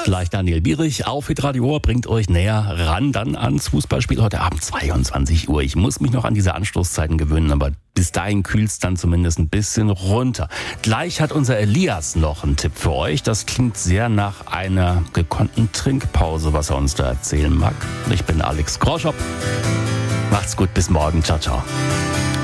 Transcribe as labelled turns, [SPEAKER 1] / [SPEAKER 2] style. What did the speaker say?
[SPEAKER 1] Gleich Daniel Bierich auf Hitradio Ohr bringt euch näher ran dann ans Fußballspiel heute Abend 22 Uhr. Ich muss mich noch an diese Anstoßzeiten gewöhnen, aber bis dahin kühlt's dann zumindest ein bisschen runter. Gleich hat unser Elias noch einen Tipp für euch. Das klingt sehr nach einer gekonnten Trinkpause, was er uns da erzählen mag. Ich bin Alex Groschopp. Macht's gut, bis morgen. Ciao, ciao.